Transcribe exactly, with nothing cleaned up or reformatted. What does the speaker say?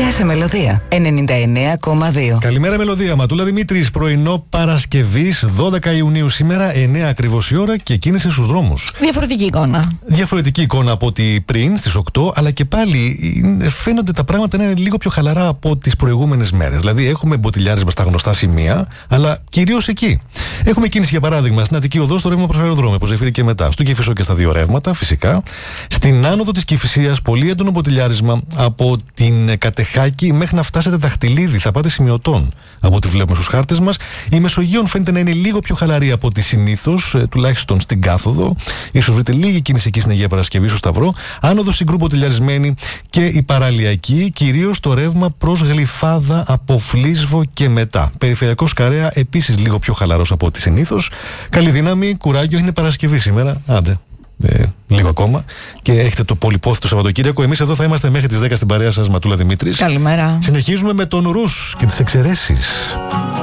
Γεια σε Μελωδία ενενήντα εννέα κόμμα δύο. Καλημέρα Μελωδία, Ματούλα Δημήτρης. Πρωινό Παρασκευής δώδεκα Ιουνίου σήμερα, εννέα ακριβώς η ώρα και κίνηση στους δρόμους. Διαφορετική εικόνα. Διαφορετική εικόνα από ό,τι πριν στις οκτώ, αλλά και πάλι φαίνονται τα πράγματα να είναι λίγο πιο χαλαρά από τις προηγούμενες μέρες. Δηλαδή έχουμε μποτιλιάρισμα στα γνωστά σημεία, αλλά κυρίως εκεί. Έχουμε κίνηση για παράδειγμα στην Αττική Οδό στο ρεύμα προς αεροδρόμιο, που Ζεφύρι και μετά. Στο Κηφισό και στα δύο ρεύματα, φυσικά. Στην άνοδο της Κηφισίας, πολύ έντονο μποτιλιάρισμα από την Κατεχάκη μέχρι να φτάσετε Δαχτυλίδη. Θα πάτε σημειωτών από ό,τι βλέπουμε στους χάρτες μας. Η Μεσογείων φαίνεται να είναι λίγο πιο χαλαρή από ό,τι συνήθως, τουλάχιστον στην κάθοδο. Ίσως βρείτε λίγη κίνηση εκεί στην Αγία Παρασκευή, στο Σταυρό. Άνοδο συγκρού μποτιλιαρισμένη και η παραλιακή, κυρίως το ρεύμα προς Γλυφάδα από Φλίσβο και μετά. Περιφερειακός Καρέα επίσης λίγο πιο χαλαρός από ό,τι συνήθως. Καλή δύναμη, κουράγιο, είναι Παρασκευή σήμερα. Άντε. Ε, λίγο ακόμα και έχετε το πολυπόθητο Σαββατοκύριακο. Εμείς εδώ θα είμαστε μέχρι τις δέκα στην παρέα σας, Ματούλα Δημήτρης. Καλημέρα. Συνεχίζουμε με τον Ρους και τις εξαιρέσεις.